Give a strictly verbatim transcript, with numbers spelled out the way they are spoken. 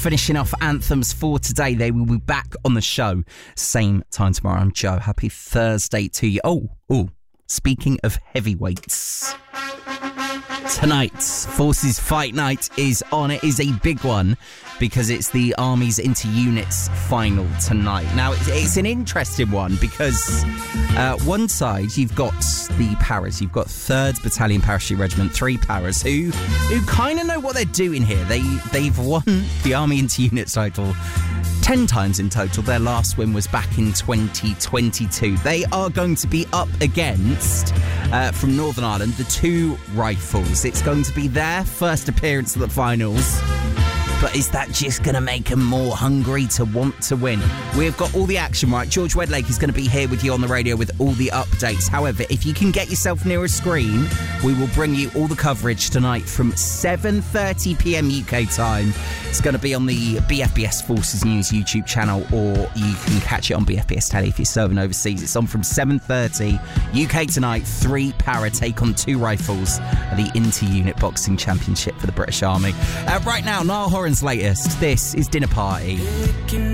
Finishing off anthems for today. They will be back on the show same time tomorrow. I'm Joe. Happy Thursday to you. Oh, oh, speaking of heavyweights, tonight's Forces Fight Night is on. It is a big one because it's the Army's Inter-Units final tonight. Now, it's, it's an interesting one because uh, one side, you've got the Paras. You've got third Battalion Parachute Regiment, three Paras, who who kind of know what they're doing here. They, they've won the Army Inter-Units title ten times in total. Their last win was back in twenty twenty-two. They are going to be up against, uh, from Northern Ireland, the two Rifles. It's going to be their first appearance at the finals. But is that just going to make them more hungry to want to win? We've got all the action right. George Wedlake is going to be here with you on the radio with all the updates. However, if you can get yourself near a screen, we will bring you all the coverage tonight from seven thirty p.m. U K time. It's going to be on the B F B S Forces News YouTube channel, or you can catch it on B F B S Telly if you're serving overseas. It's on from seven thirty U K tonight. Three Para take on two Rifles at the Inter-Unit Boxing Championship for the British Army. Uh, right now, Niall Horan's latest. This is Dinner Party.